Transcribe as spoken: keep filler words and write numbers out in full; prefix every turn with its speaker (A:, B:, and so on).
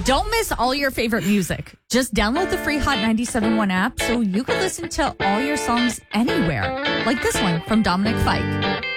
A: Don't miss all your favorite music. Just download the free Hot ninety-seven point one app so you can listen to all your songs anywhere. Like this one from Dominic Fike.